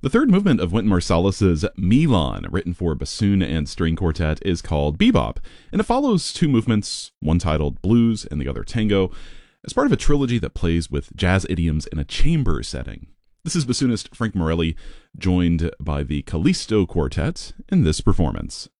The third movement of Wynton Marsalis's Milan, written for bassoon and string quartet, is called Bebop, and it follows two movements, one titled Blues and the other Tango, as part of a trilogy that plays with jazz idioms in a chamber setting. This is bassoonist Frank Morelli, joined by the Callisto Quartet in this performance.